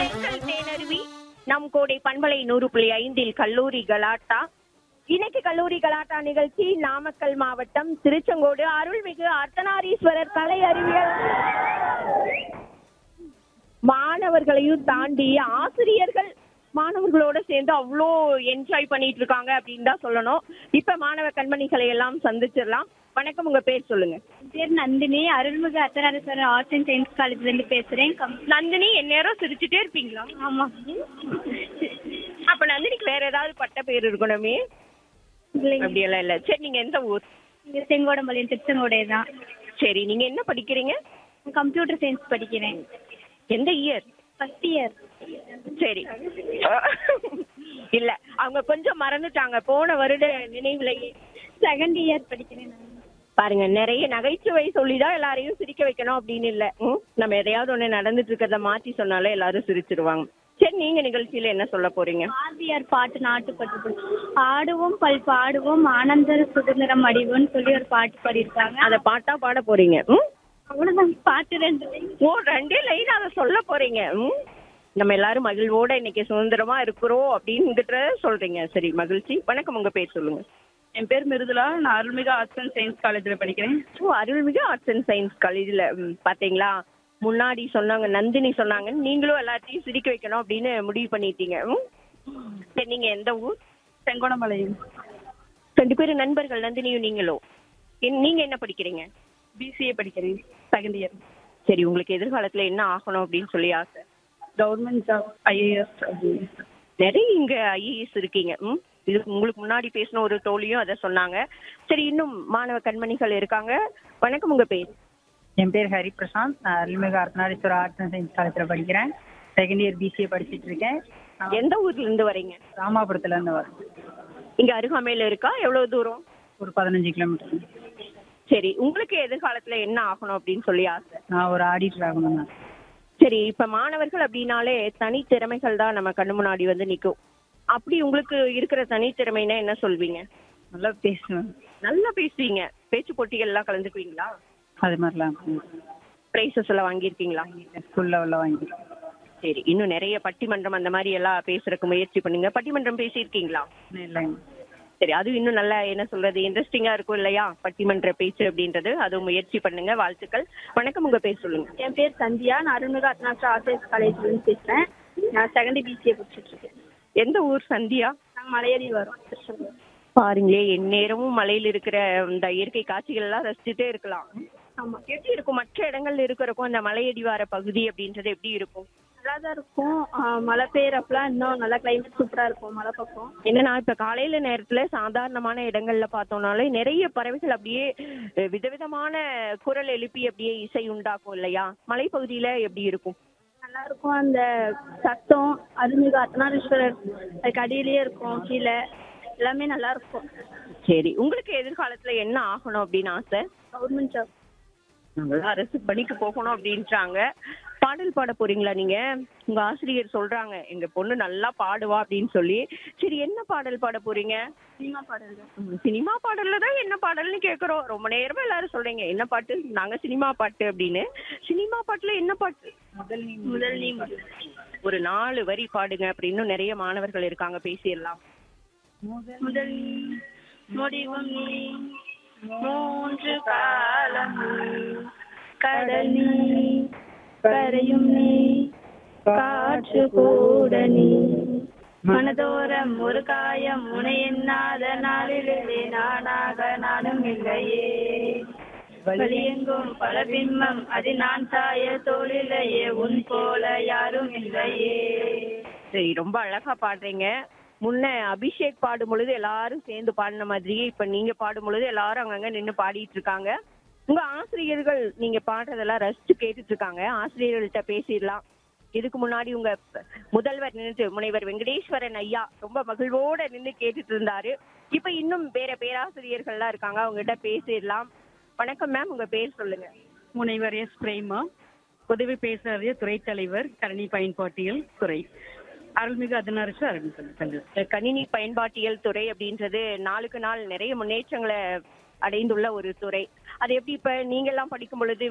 தென்றல் தேனருவி நம் கோடை பண்பலை 100.5 கல்லூரி கலாட்டா. இன்னைக்கு கல்லூரி கலாட்டா நிகழ்ச்சி நாமக்கல் மாவட்டம் திருச்செங்கோடு அருள்மிகு அர்த்தநாரீஸ்வரர் கலை அறிவியல் மாணவர்களையும் தாண்டி ஆசிரியர்கள் மாணவர்களோட சேர்ந்து அவ்வளோ என்ஜாய் பண்ணிட்டு இருக்காங்க அப்படின்னு தான் சொல்லணும். இப்ப மாணவ கண்மணிகளை எல்லாம் சந்திச்சிடலாம். வணக்கம், உங்க பேர் சொல்லுங்க. பேர் நந்தினி, அருள்மிகு அர்த்தநாரீஸ்வரர் ஆர்ட்ஸ் அண்ட் சயின்ஸ் காலேஜ்ல இருந்து பேசுறேன். நந்தினி, எந்நேரம் சிரிச்சுட்டே இருப்பீங்களா? ஆமா. அப்ப நந்தினிக்கு வேற ஏதாவது பட்ட பேர் இருக்கணுமே? இல்லைங்க, அப்படியெல்லாம் இல்ல. சரி, நீங்க எந்த ஊர்? இங்க செங்கோடம்பாளையம் திருச்செங்கோடே தான். சரி, நீங்க என்ன படிக்கிறீங்க? கம்ப்யூட்டர் சயின்ஸ் படிக்கிறேன். எந்த இயர்? First year. சரி. இல்ல, அவங்க கொஞ்சம் மறந்துட்டாங்க போன வருட நினைவுலயே. செகண்ட் இயர் படிக்கிறேன் நான். பாருங்க, நிறைய நகைச்சுவை சொல்லிதான் எல்லாரையும் சிரிக்க வைக்கணும் அப்படின்னு இல்ல. நம்ம எதையாவது ஒண்ணு நடந்துட்டு இருக்கிறத மாத்தி சொன்னாலே எல்லாரும் சிரிச்சிருவாங்க. சரி, நீங்க நிகழ்ச்சியில என்ன சொல்ல போறீங்க? பாரதியார் பாட்டு நாட்டுப்பட்டு ஆடுவோம் பல் பாடுவோம் ஆனந்த சுதந்திரம் அடிவோம்னு சொல்லி ஒரு பாட்டு பாடியிருக்காங்க. அத பாட்டா பாட போறீங்க? அவ்வளவுதான், பாட்டு 2 line. ஓ, 2 லைன் அதை சொல்ல போறீங்க. நம்ம எல்லாரும் மகிழ்வோட இன்னைக்கு சுதந்திரமா இருக்கிறோம் அப்படின்னுட்டு சொல்றீங்க. சரி, மகிழ்ச்சி. வணக்கம், உங்க பேர் சொல்லுங்க. என் பேர் மிருதுலா. நான் அருள்மிகு ஆர்ட்ஸ் அண்ட் சயின்ஸ் காலேஜில் படிக்கிறேன். ஓ, அருள்மிகு ஆர்ட்ஸ் அண்ட் சயின்ஸ் காலேஜில். பாத்தீங்களா, முன்னாடி சொன்னாங்க நந்தினி சொன்னாங்க, நீங்களும் எல்லாத்தையும் சிரிக்க வைக்கணும் அப்படின்னு முடிவு பண்ணிட்டீங்க. சரி, நீங்க எந்த ஊர்? செங்கோடம்பாளையம். 2 பேரும் நண்பர்கள், நந்தினியும் நீங்களும். நீங்க என்ன படிக்கிறீங்க? பிசிஏ படிக்கிறேன், செகண்ட் இயர். சரி, உங்களுக்கு எதிர்காலத்துல என்ன ஆகணும் அப்படின்னு சொல்லி ஆசை? கவர்மெண்ட் ஜாப், ஐஏஎஸ் அப்படின்னு. நிறைய இங்க ஐஏஎஸ் இருக்கீங்க. இது உங்களுக்கு முன்னாடி பேசின ஒரு தோழியும் அதை சொன்னாங்க. சரி, இன்னும் மாணவ கண்மணிகள் இருக்காங்க. வணக்கம், உங்க பேர்? என் பேர் ஹரி பிரசாந்த். நான் அருள்மிகு அர்த்தநாரீஸ்வரர் ஆர்ட்ஸ் அண்ட் சயின்ஸ் காலேஜில் படிக்கிறேன். செகண்ட் இயர் பிசிஏ படிச்சுட்டு இருக்கேன். எந்த ஊர்ல இருந்து வரீங்க? ராமாபுரத்துல இருந்து வரேன். இங்க அருகாமையில இருக்கா? எவ்வளவு தூரம்? ஒரு 15 கிலோமீட்டர். சரி, உங்களுக்கு எதிர்காலத்துல என்ன ஆகணும் அப்படின்னு சொல்லி ஆசை? நான் ஒரு ஆடிட்டர் ஆகணும் தான். சரி, இப்ப மாணவர்கள் அப்படின்னாலே தனித்திறமைகள் தான் நம்ம கண்ணு முன்னாடி வந்து நிக்கும். அப்படி உங்களுக்கு இருக்கிற தனித்திறமைனா என்ன சொல்வீங்க? நல்லா பேசுவேன். நல்லா பேசுவீங்க. பேச்சு போட்டிகள் எல்லாம் கலந்துக்குவீங்களா? அது மாதிரிலாம் பிரைசஸ் எல்லாம் வாங்கியிருக்கீங்களா? ஸ்கூல் லெவலில் வாங்கியிருக்கேன். சரி, இன்னும் நிறைய பட்டிமன்றம் அந்த மாதிரி எல்லாம் பேசுறதுக்கு முயற்சி பண்ணுங்க. பட்டிமன்றம் பேசியிருக்கீங்களா? இல்லைங்க. சரி, அது இன்னும் நல்லா என்ன சொல்றது, இன்ட்ரெஸ்டிங்கா இருக்கும் இல்லையா படிமன்ற பேச்சு அப்படின்றது. அதுவும் முயற்சி பண்ணுங்க. வாழ்த்துக்கள். வணக்கம், உங்க பேர் சொல்லுங்க. என் பேர் சந்தியா. நான் அருள்மிகு அர்த்தநாரீஸ்வரர் ஆர்ட்ஸ் அண்ட் காலேஜ்ல இருந்து பேசுறேன். நான் செகண்ட் பிசிஏ படிச்சுட்டு இருக்கேன். எந்த ஊர் சந்தியா? நாங்கள் மலையேறி வரோம் திருச்செங்கோடு. பாருங்களே, எந்நேரமும் மலையில இருக்கிற இந்த இயற்கை காட்சிகள் எல்லாம் ரசிச்சுட்டே இருக்கலாம். ஆமா, எப்படி இருக்கும் மற்ற இடங்கள்ல இருக்கிறக்கும் அந்த மலையடிவார பகுதி அப்படின்றது எப்படி இருக்கும்? நல்லா தான் இருக்கும். மழை பெய்யறப்பலாம் இன்னும் நல்லா கிளைமேட் சூப்பரா இருக்கும் மழை பக்கம். என்னன்னா, இப்ப காலையில நேரத்துல சாதாரணமான இடங்கள்ல பார்த்தோம்னாலே நிறைய பறவைகள் அப்படியே விதவிதமான குரல் எழுப்பி அப்படியே இசை உண்டாக்கும் இல்லையா? மலைப்பகுதியில எப்படி இருக்கும்? நல்லா இருக்கும். அந்த சத்தம் அருள்மிகு அர்த்தநாரீஸ்வரர் அதுக்கு அடியிலேயே இருக்கும். கீழே எல்லாமே நல்லா இருக்கும். சரி, உங்களுக்கு எதிர்காலத்துல என்ன ஆகணும் அப்படின்னு ஆசை? Government job. அரசு பணிக்கு போகணும் அப்படின்றாங்க. பாடல் பாட போறீங்களா நீங்க? உங்க ஆசிரியர் சொல்றாங்க எங்க பொண்ணு நல்லா பாடுவா அப்படின்னு சொல்லி. சரி, என்ன பாடல் பாட போறீங்க? சினிமா பாடல். சினிமா பாடல்ல தான் என்ன பாடல்னு கேக்குறோம். ரொம்ப நேரமா எல்லாரும் சொல்றீங்க என்ன பாட்டு, நாங்க சினிமா பாட்டு அப்படின்னு. சினிமா பாட்டுல என்ன பாட்டு? முதல் நீ ஒரு 4 வரி பாடுங்க. அப்படி இன்னும் நிறைய மாணவர்கள் இருக்காங்க, பேசிடலாம். முதல் நீ முடிவும் நீ மூன்று காலம் நீ கடல் நீ கரையும் நீ காற்று கூட நீ மனதோரம் ஒரு காயம் உனை எண்ணாத நாளிலே நானாக நானும் இல்லையே வழியெங்கும் பல பிம்பம் அது நான் சாய தோளிலேயே உன் போல யாரும் இல்லையே. சரி, ரொம்ப அழகா பாடுறீங்க. முன்ன அபிஷேக் பாடும் பொழுது எல்லாரும் சேர்ந்து பாடின மாதிரியே இப்ப நீங்க பாடும் பொழுது எல்லாரும் அங்கங்க நின்று பாடிட்டு இருக்காங்க. உங்க ஆசிரியர்கள் நீங்க பாடுறதெல்லாம் ரசிச்சு கேட்டுட்டு இருக்காங்க. ஆசிரியர்கள்ட்ட பேசிடலாம். இதுக்கு முன்னாடி உங்க முதல்வர் நின்று முனைவர் வெங்கடேஸ்வரன் ஐயா ரொம்ப மகிழ்வோட நின்று கேட்டுட்டு இருந்தாரு. இப்ப இன்னும் வேற பேராசிரியர்கள்லாம் இருக்காங்க, அவங்க கிட்ட பேசிடலாம். வணக்கம் மேம், உங்க பேர் சொல்லுங்க. முனைவர் எஸ் பிரேமா, உதவி பேசாளர் துறை தலைவர், கணினி பயன்பாட்டியல் துறை, அருள்மிகு அர்த்தநாரீஸ்வரர் அருள்மிகு. கணினி பயன்பாட்டியல் துறை அப்படின்றது நாளுக்கு நாள் நிறைய முன்னேற்றங்களை அடைந்துள்ள ஒரு துறை. அது எப்படி இப்ப நீங்க எல்லாம் படிக்கும் பொழுது